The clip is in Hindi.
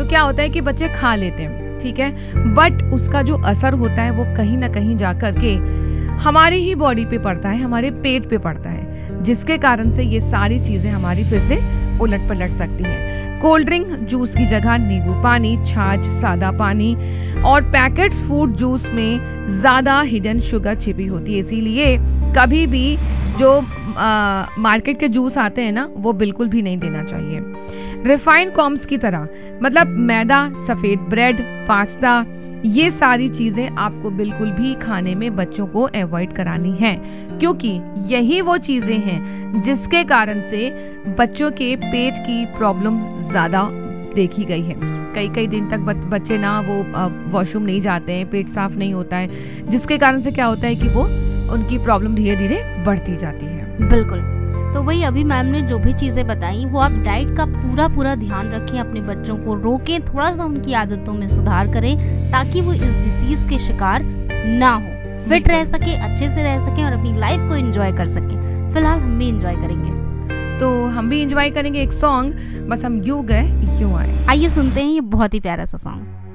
क्या होता है कि बच्चे खा लेते हैं, ठीक है, बट उसका जो असर होता है वो कहीं ना कहीं जा कर के हमारी ही बॉडी पे पड़ता है, हमारे पेट पे पड़ता है, जिसके कारण से ये सारी चीजें हमारी फिर से उलट पलट सकती हैं। कोल्ड ड्रिंक जूस की जगह नींबू पानी, छाछ, सादा पानी और पैकेट्स फूड जूस में ज़्यादा हिडन शुगर छिपी होती है, इसीलिए कभी भी जो मार्केट के जूस आते हैं ना वो बिल्कुल भी नहीं देना चाहिए। रिफाइंड कॉम्स की तरह, मतलब मैदा, सफ़ेद ब्रेड, पास्ता, ये सारी चीज़ें आपको बिल्कुल भी खाने में बच्चों को अवॉइड करानी है, क्योंकि यही वो चीज़ें हैं जिसके कारण से बच्चों के पेट की प्रॉब्लम ज़्यादा देखी गई है। कई दिन तक बच्चे ना वो वॉशरूम नहीं जाते हैं, पेट साफ नहीं होता है, जिसके कारण से क्या होता है कि वो उनकी प्रॉब्लम धीरे धीरे बढ़ती जाती है। बिल्कुल। तो वही अभी मैम ने जो भी चीज़ें बताई वो आप डाइट का पूरा ध्यान रखें, अपने बच्चों को रोकें, थोड़ा सा उनकी आदतों में सुधार करें ताकि वो इस डिसीज के शिकार ना हो, फिट रह सके, अच्छे से रह सकें और अपनी लाइफ को एंजॉय कर सकें। फिलहाल हम भी एंजॉय करेंगे, तो हम भी एंजॉय करेंगे एक सॉन्ग, बस हम यूं गए यूं आए। आइए सुनते हैं ये बहुत ही प्यारा सा सॉन्ग।